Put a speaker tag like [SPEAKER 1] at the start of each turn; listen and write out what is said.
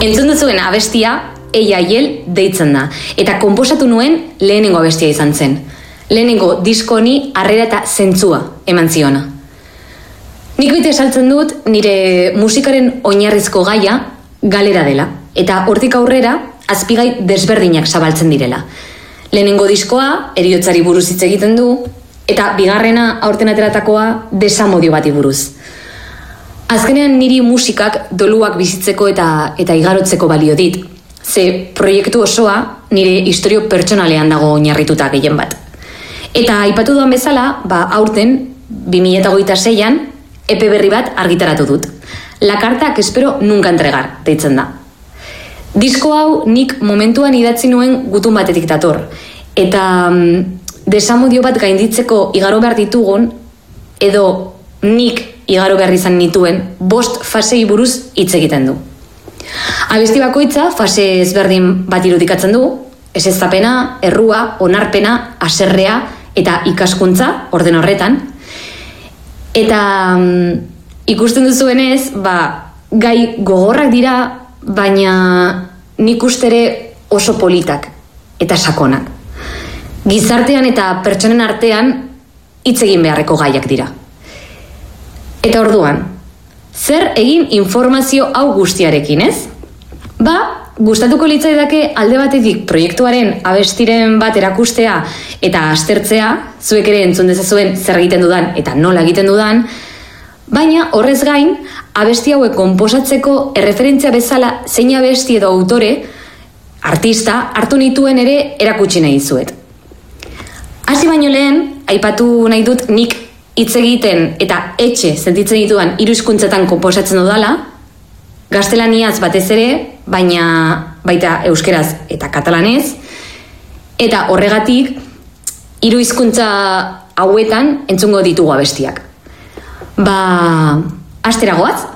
[SPEAKER 1] Entzun duzuen abestia Ella y él deitzen da, eta konposatu nuen lehenengo abestia izan zen. Lehenengo disko honi harrera eta zentzua eman ziona. Nik bete esaltzen dut nire musikaren oinarrizko gaia galera dela, eta hortik aurrera azpigai desberdinak zabaltzen direla. Lehenengo diskoa heriotzari buruz hitz egiten du, eta bigarrena aurten ateratakoa desamodio bati buruz. Azkenean niri musikak doluak bizitzeko eta igarotzeko balio dit. Ze proiektu osoa nire historio pertsonalean dago oinarrituta gehien bat. Eta aipatu duan bezala, aurten 2026an EP berri bat argitaratu dut. La carta que espero nunca entregar, deitzen da. Disko hau nik momentuan idatzi nuen gutun batetik dator. Eta desamodio bat gainditzeko igaro behar ditugun, edo nik igaro behar izan nituen 5 fasei buruz hitz egiten du. Abesti bakoitza fase ezberdin bat irudikatzen du, ezeztapena, errua, onarpena, haserrea eta ikaskuntza orden horretan. Eta ikusten duzuenez, gai gogorrak dira, baina nik ustere oso politak eta sakonak. Gizartean eta pertsonen artean hitz egin beharreko gaiak dira. Eta orduan, zer egin informazio hau guztiarekin, ez? Gustatuko litzaidake alde batetik proiektuaren abestiren bat erakustea eta aztertzea, zuek ere entzun dezazuen zer egiten dudan eta nola egiten dudan, baina horrez gain, abesti hauek konposatzeko erreferentzia bezala zein abesti edo autore, artista, hartu nituen ere erakutsi nahi dizuet. Hasi baino lehen, aipatu nahi dut nik hitz egiten eta etxe sentitzen ditudan 3 hizkuntzetan konposatzen dudala, gaztelaniaz batez ere, baina baita euskeraz eta katalanez, eta horregatik 3 hizkuntza hauetan entzungo ditugu abestiak. Astera goaz?